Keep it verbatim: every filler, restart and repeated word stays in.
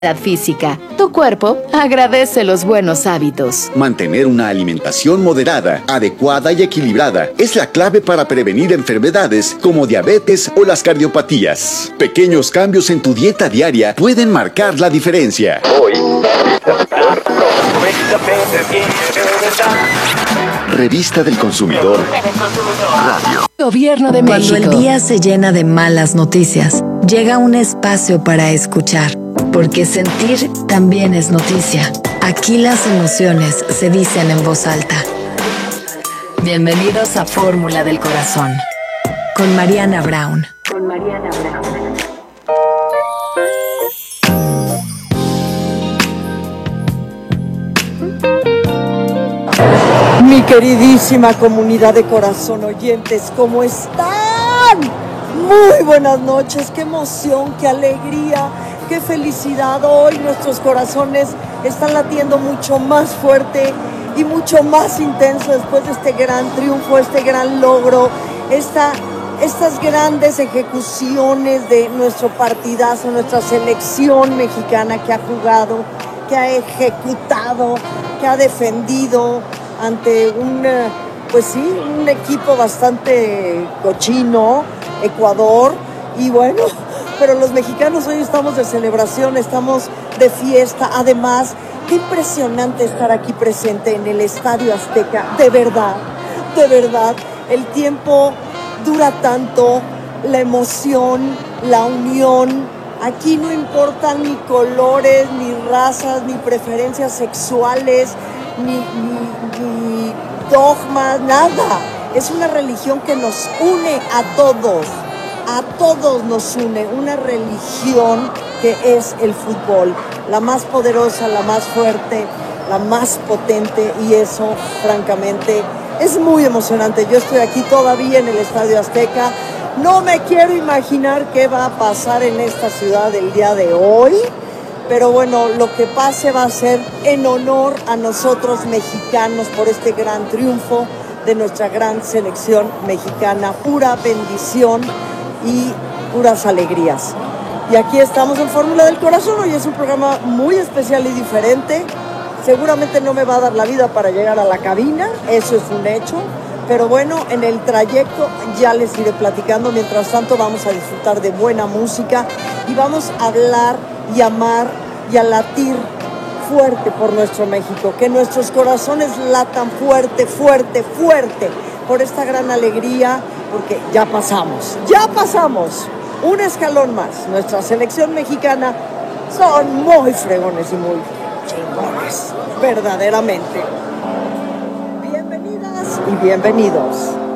física. Tu cuerpo agradece los buenos hábitos. Mantener una alimentación moderada, adecuada y equilibrada es la clave para prevenir enfermedades como diabetes o las cardiopatías. Pequeños cambios en tu dieta diaria pueden marcar la diferencia. Hoy, Revista del Consumidor Radio. Gobierno de México. Cuando el día se llena de malas noticias, llega un espacio para escuchar. Porque sentir también es noticia. Aquí las emociones se dicen en voz alta. Bienvenidos a Fórmula del Corazón. Con Mariana Brown. Con Mariana Brown. Mi queridísima comunidad de corazón oyentes, ¿cómo están? Muy buenas noches, qué emoción, qué alegría. Qué felicidad, hoy nuestros corazones están latiendo mucho más fuerte y mucho más intenso después de este gran triunfo, este gran logro, esta, estas grandes ejecuciones de nuestro partidazo, nuestra selección mexicana que ha jugado, que ha ejecutado, que ha defendido ante un, pues sí, un equipo bastante cochino, Ecuador, y bueno, pero los mexicanos hoy estamos de celebración, estamos de fiesta. Además, qué impresionante estar aquí presente en el Estadio Azteca. De verdad, de verdad, el tiempo dura tanto, la emoción, la unión. Aquí no importan ni colores, ni razas, ni preferencias sexuales, ni, ni, ni dogmas, nada. Es una religión que nos une a todos. A todos nos une una religión que es el fútbol, la más poderosa, la más fuerte, la más potente, y eso francamente es muy emocionante. Yo estoy aquí todavía en el Estadio Azteca, no me quiero imaginar qué va a pasar en esta ciudad el día de hoy, pero bueno, lo que pase va a ser en honor a nosotros mexicanos por este gran triunfo de nuestra gran selección mexicana, pura bendición y puras alegrías. Y aquí estamos en Fórmula del Corazón. Hoy es un programa muy especial y diferente. Seguramente no me va a dar la vida para llegar a la cabina, eso es un hecho, pero bueno, en el trayecto ya les iré platicando. Mientras tanto vamos a disfrutar de buena música y vamos a hablar y amar y a latir fuerte por nuestro México, que nuestros corazones latan fuerte, fuerte, fuerte por esta gran alegría, porque ya pasamos, ya pasamos un escalón más. Nuestra selección mexicana son muy fregones y muy chingones, verdaderamente. Bienvenidas y bienvenidos.